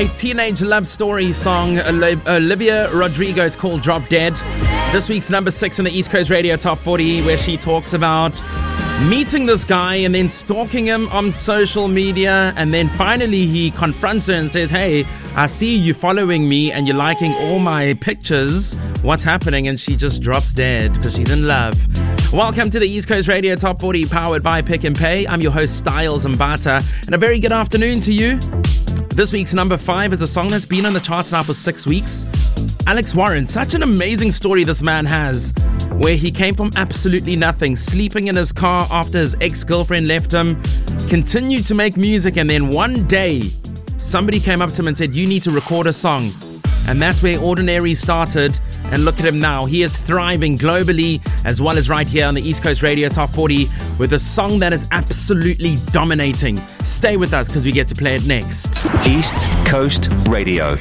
A teenage love story song, Olivia Rodrigo. It's called Drop Dead. This week's number 6 in the East Coast Radio Top 40, where she talks about meeting this guy and then stalking him on social media, and then finally he confronts her and says, hey, I see you following me and you're liking all my pictures. What's happening? And she just drops dead because she's in love. Welcome to the East Coast Radio Top 40, powered by Pick and Pay. I'm your host, Styles Mbata, and a very good afternoon to you. This week's number 5 is a song that's been on the charts now for 6 weeks. Alex Warren, such an amazing story this man has, where he came from absolutely nothing, sleeping in his car after his ex-girlfriend left him, continued to make music, and then one day, somebody came up to him and said, you need to record a song. And that's where Ordinary started. And look at him now. He is thriving globally as well as right here on the East Coast Radio Top 40 with a song that is absolutely dominating. Stay with us because we get to play it next. East Coast Radio.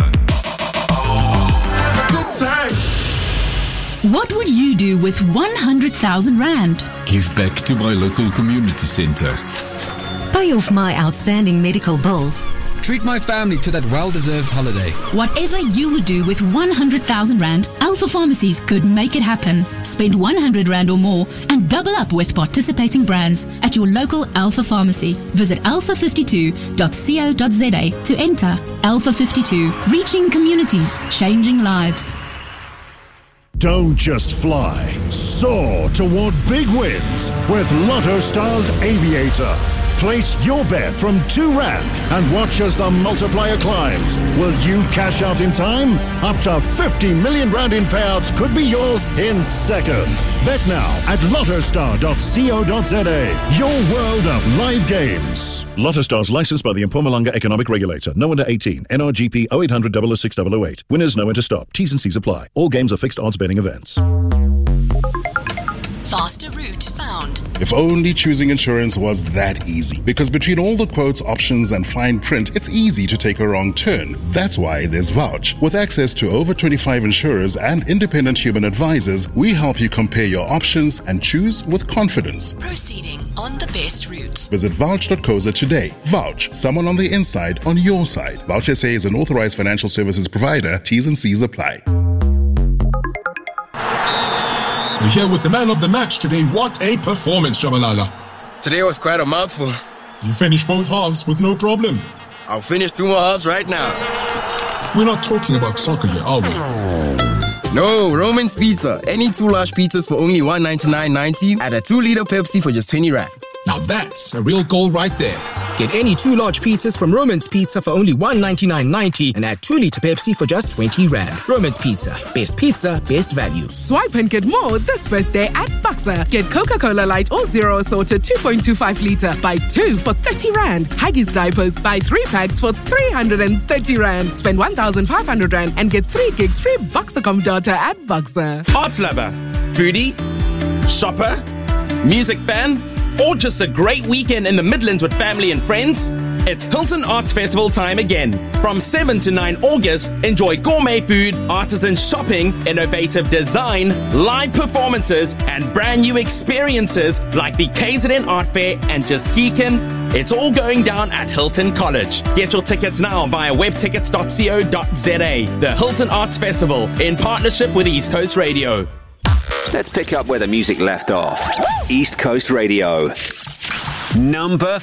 What would you do with 100,000 Rand? Give back to my local community centre. Pay off my outstanding medical bills. Treat my family to that well-deserved holiday. Whatever you would do with 100,000 Rand, Alpha Pharmacies could make it happen. Spend 100 Rand or more and double up with participating brands at your local Alpha Pharmacy. Visit alpha52.co.za to enter. Alpha 52, reaching communities, changing lives. Don't just fly, soar toward big wins with Lotto Stars Aviator. Place your bet from 2 Rand and watch as the multiplier climbs. Will you cash out in time? Up to 50 million Rand in payouts could be yours in seconds. Bet now at lottostar.co.za. Your world of live games. Lotto Stars licensed by the Mpumalanga Economic Regulator. No under 18. NRGP 0800 006 008. Winners know when to stop. T's and C's apply. All games are fixed odds betting events. Faster route found. If only choosing insurance was that easy. Because between all the quotes, options, and fine print, it's easy to take a wrong turn. That's why there's Vouch. With access to over 25 insurers and independent human advisors, we help you compare your options and choose with confidence. Proceeding on the best route. Visit vouch.co.za today. Vouch, someone on the inside on your side. Vouch SA is an authorized financial services provider. T's and C's apply. We're here with the man of the match today. What a performance, Shabalala. Today was quite a mouthful. You finished both halves with no problem. I'll finish 2 more halves right now. We're not talking about soccer here, are we? No, Roman's Pizza. Any 2 large pizzas for only $199.90 and a 2-liter Pepsi for just 20 Rand. Now that's a real goal right there. Get any 2 large pizzas from Roman's Pizza for only $199.90 and add 2-liter Pepsi for just 20 Rand. Roman's Pizza, best value. Swipe and get more this birthday at Boxer. Get Coca-Cola Light or Zero Assorted 2.25 litre. Buy 2 for 30 Rand. Huggies diapers. Buy 3 packs for 330 Rand. Spend 1,500 Rand and get 3 gigs free Boxer.com data at Boxer. Arts lover, foodie, shopper, music fan, or just a great weekend in the Midlands with family and friends? It's Hilton Arts Festival time again. From 7 to 9 August, enjoy gourmet food, artisan shopping, innovative design, live performances, and brand new experiences like the KZN Art Fair and Just Geekin'. It's all going down at Hilton College. Get your tickets now via webtickets.co.za. The Hilton Arts Festival in partnership with East Coast Radio. Let's pick up where the music left off. East Coast Radio. Number